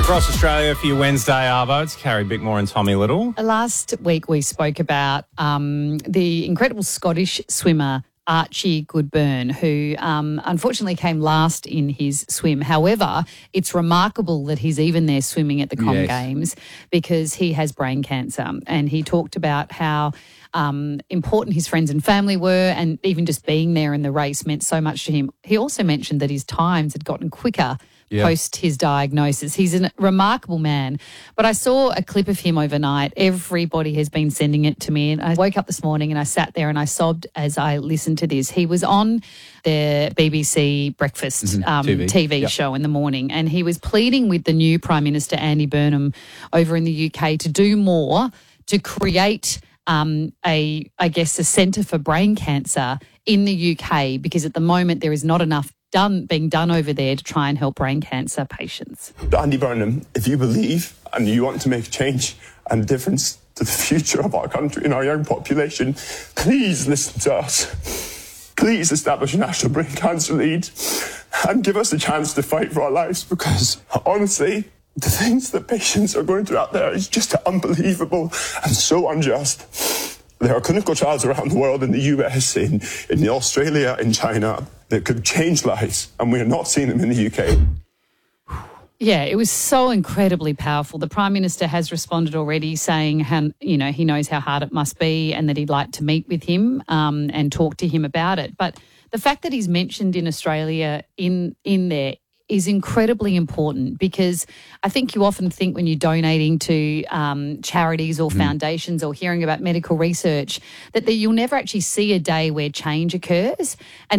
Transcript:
Across Australia for your Wednesday arvo, it's Carrie Bickmore and Tommy Little. Last week we spoke about the incredible Scottish swimmer Archie Goodburn, who unfortunately came last in his swim. However, it's remarkable that he's even there swimming at the Com Games because he has brain cancer. And he talked about how important his friends and family were, and even just being there in the race meant so much to him. He also mentioned that his times had gotten quicker post his diagnosis. He's a remarkable man. But I saw a clip of him overnight. Everybody has been sending it to me. And I woke up this morning and I sat there and I sobbed as I listened to this. He was on the BBC Breakfast TV show in the morning, and he was pleading with the new Prime Minister, Andy Burnham, over in the UK to do more to create a centre for brain cancer in the UK, because at the moment there is not enough being done over there to try and help brain cancer patients. Andy Burnham, if you believe and you want to make a change and a difference to the future of our country and our young population, please listen to us. Please establish a national brain cancer lead and give us a chance to fight for our lives, because honestly, the things that patients are going through out there is just unbelievable and so unjust. There are clinical trials around the world, in the US, in Australia, in China, that could change lives, and we're not seeing them in the UK. Yeah, it was so incredibly powerful. The Prime Minister has responded already, saying he knows how hard it must be and that he'd like to meet with him and talk to him about it. But the fact that he's mentioned in Australia in there is incredibly important, because I think you often think when you're donating to charities or foundations or hearing about medical research that you'll never actually see a day where change occurs. And